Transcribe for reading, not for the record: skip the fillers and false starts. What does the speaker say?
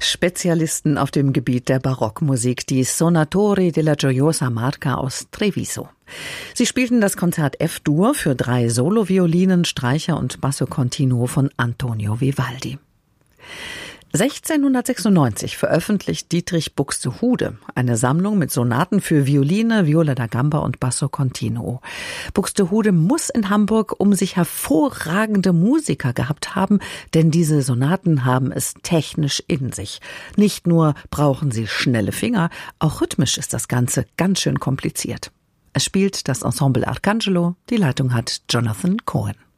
Spezialisten auf dem Gebiet der Barockmusik, die Sonatori della Gioiosa Marca aus Treviso. Sie spielten das Konzert F-Dur für 3 Soloviolinen, Streicher und Basso Continuo von Antonio Vivaldi. 1696 veröffentlicht Dietrich Buxtehude eine Sammlung mit Sonaten für Violine, Viola da Gamba und Basso Continuo. Buxtehude muss in Hamburg um sich hervorragende Musiker gehabt haben, denn diese Sonaten haben es technisch in sich. Nicht nur brauchen sie schnelle Finger, auch rhythmisch ist das Ganze ganz schön kompliziert. Es spielt das Ensemble Arcangelo, die Leitung hat Jonathan Cohen.